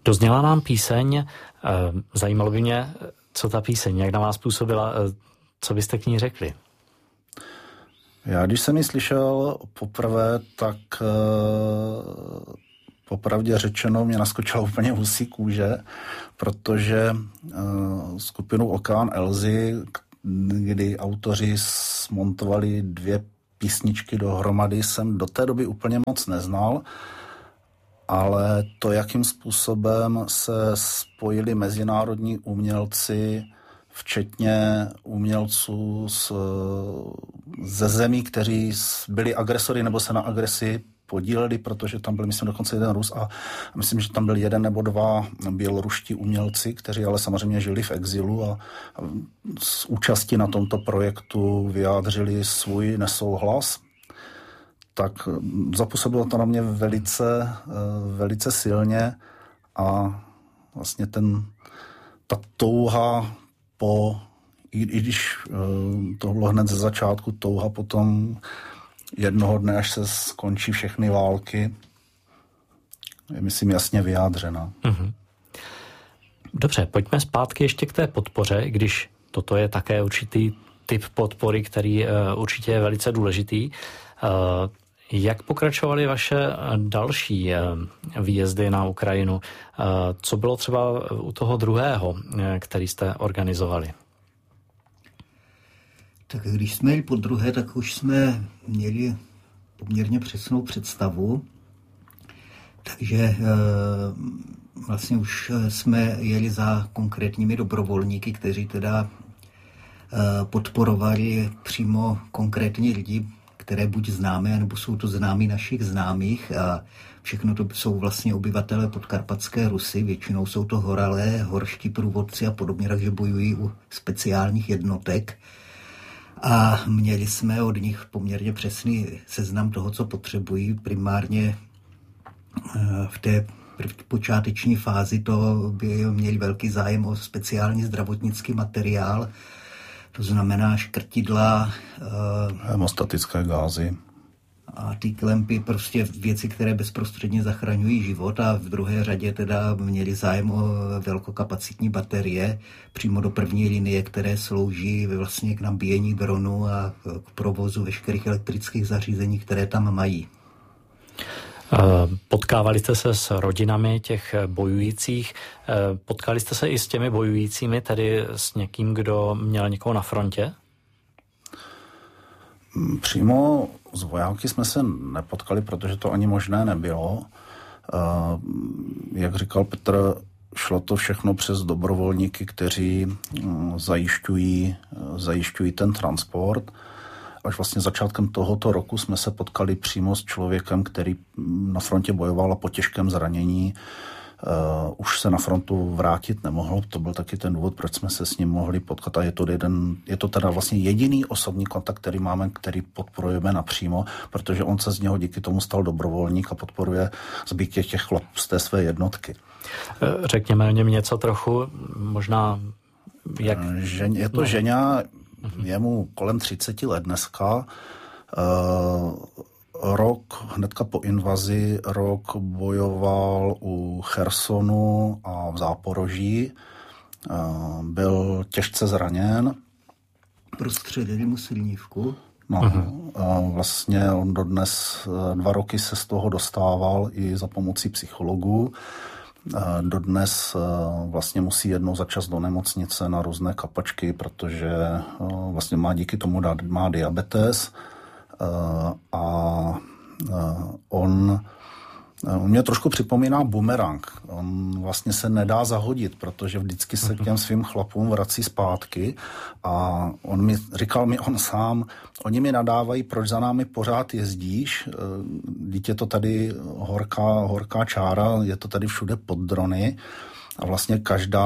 Dozněla nám píseň, zajímalo by mě, co ta píseň, jak na vás působila, co byste k ní řekli? Já když jsem ji slyšel poprvé, tak popravdě řečeno mě naskočila úplně husí kůže, protože skupinu Okeán Elzy, kdy autoři smontovali 2 písničky dohromady, jsem do té doby úplně moc neznal, ale to, jakým způsobem se spojili mezinárodní umělci, včetně umělců ze zemí, kteří byli agresory nebo se na agresi podíleli, protože tam byl, myslím, dokonce jeden Rus a myslím, že tam byl 1 nebo 2 běloruští umělci, kteří ale samozřejmě žili v exilu a s účastí na tomto projektu vyjádřili svůj nesouhlas. Tak zapůsobilo to na mě velice silně a vlastně ta touha i když to bylo hned ze začátku, touha potom jednoho dne, až se skončí všechny války, je, myslím, jasně vyjádřena. Mm-hmm. Dobře, pojďme zpátky ještě k té podpoře, když toto je také určitý typ podpory, který určitě je velice důležitý. Jak pokračovaly vaše další výjezdy na Ukrajinu? Co bylo třeba u toho druhého, který jste organizovali? Tak když jsme jeli po druhé, tak už jsme měli poměrně přesnou představu. Takže vlastně už jsme jeli za konkrétními dobrovolníky, kteří teda podporovali přímo konkrétní lidi, které buď známe, nebo jsou to známí našich známých. A všechno to jsou vlastně obyvatelé Podkarpatské Rusy. Většinou jsou to horalé, horští průvodci a podobně, takže bojují u speciálních jednotek. A měli jsme od nich poměrně přesný seznam toho, co potřebují. Primárně v té počáteční fázi to by měli velký zájem o speciální zdravotnický materiál. To znamená škrtidla, hemostatické gázy a ty klempy, prostě věci, které bezprostředně zachraňují život, a v druhé řadě teda měli zájem o velkokapacitní baterie přímo do první linie, které slouží vlastně k nabíjení dronu a k provozu veškerých elektrických zařízení, které tam mají. Potkávali jste se s rodinami těch bojujících, potkali jste se i s těmi bojujícími, tedy s někým, kdo měl někoho na frontě? Přímo s vojáky jsme se nepotkali, protože to ani možné nebylo. Jak říkal Petr, šlo to všechno přes dobrovolníky, kteří zajišťují ten transport. Až vlastně začátkem tohoto roku jsme se potkali přímo s člověkem, který na frontě bojoval a po těžkém zranění už se na frontu vrátit nemohl. To byl taky ten důvod, proč jsme se s ním mohli potkat. A je to teda vlastně jediný osobní kontakt, který máme, který podporujeme napřímo, protože on se z něho díky tomu stal dobrovolník a podporuje zbytky těch chlapů z té své jednotky. Řekněme o něm něco trochu, možná jak... Je to Ženя, je mu kolem 30 let dneska. Hnedka po invazi, bojoval u Chersonu a v Záporoží. Byl těžce zraněn. Prostřelili mu slinivku. Vlastně on dodnes 2 roky se z toho dostával i za pomocí psychologů. Dodnes vlastně musí jednou za čas do nemocnice na různé kapačky, protože vlastně díky tomu má diabetes. On mě trošku připomíná bumerang. On vlastně se nedá zahodit, protože vždycky se k těm svým chlapům vrací zpátky a říkal mi on sám, oni mi nadávají, proč za námi pořád jezdíš, je to tady horká čára, je to tady všude pod drony a vlastně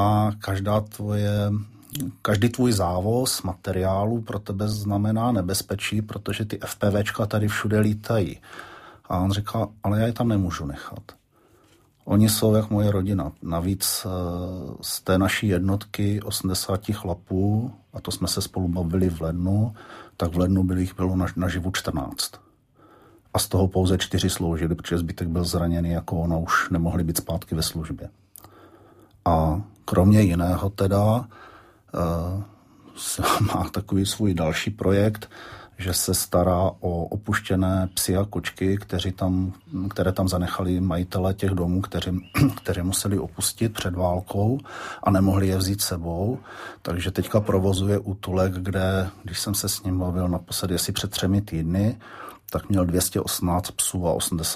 každý tvůj závoz materiálu pro tebe znamená nebezpečí, protože ty FPVčka tady všude lítají. A on říká, ale já je tam nemůžu nechat. Oni jsou jak moje rodina. Navíc z té naší jednotky 80 chlapů, a to jsme se spolu bavili v lednu, tak v lednu bylo naživu 14. A z toho pouze 4 sloužili, protože zbytek byl zraněný jako ona, už nemohli být zpátky ve službě. A kromě jiného teda má takový svůj další projekt, že se stará o opuštěné psy a kočky, které tam zanechali majitele těch domů, kteří museli opustit před válkou a nemohli je vzít sebou. Takže teďka provozuje útulek, kde, když jsem se s ním bavil naposledy asi před 3 týdny, tak měl 218 psů a 80